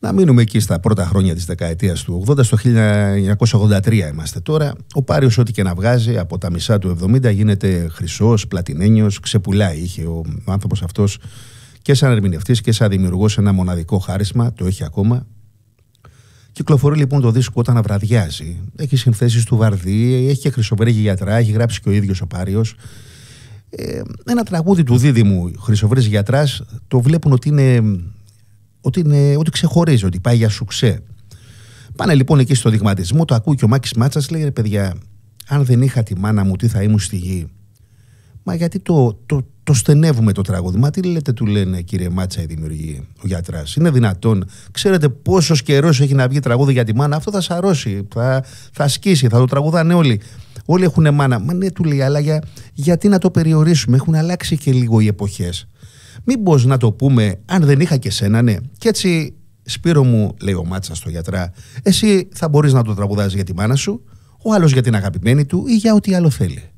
Να μείνουμε εκεί στα πρώτα χρόνια της δεκαετίας του 80, στο 1983 είμαστε τώρα. Ο Πάριος ό,τι και να βγάζει από τα μισά του 70 γίνεται χρυσός, πλατινένιος, ξεπουλάει. Είχε ο άνθρωπος αυτός και σαν ερμηνευτής και σαν δημιουργός ένα μοναδικό χάρισμα, το έχει ακόμα. Κυκλοφορεί λοιπόν το δίσκο όταν βραδιάζει. Έχει συνθέσεις του Βαρδί, έχει και Χρυσοβρέχη Γιατρά, έχει γράψει και ο ίδιος ο Πάριος. Ένα τραγούδι του δίδυμου Χρυσοβρέχη Γιατράς το βλέπουν ότι ξεχωρίζει, ότι πάει για σουξέ. Πάνε λοιπόν εκεί στο δειγματισμό, το ακούει και ο Μάκης Μάτσας, λέει: ρε παιδιά, αν δεν είχα τη μάνα μου, τι θα ήμουν στη γη. Μα γιατί το στενεύουμε το τραγούδι. Μα τι λέτε, του λένε, κύριε Μάτσα, οι δημιουργοί, ο Γιατράς. Είναι δυνατόν? Ξέρετε πόσος καιρός έχει να βγει τραγούδι για τη μάνα? Αυτό θα σαρώσει, θα σκίσει, θα το τραγουδάνε όλοι. Όλοι έχουν μάνα. Μα ναι, του λέει, αλλά γιατί να το περιορίσουμε? Έχουν αλλάξει και λίγο οι εποχές. Μήπως να το πούμε, αν δεν είχα και σένα, ναι. Και έτσι, Σπύρο μου, λέει ο Μάτσας στο Γιατρά, εσύ θα μπορείς να το τραγουδάζεις για τη μάνα σου, ο άλλος για την αγαπημένη του ή για ό,τι άλλο θέλει.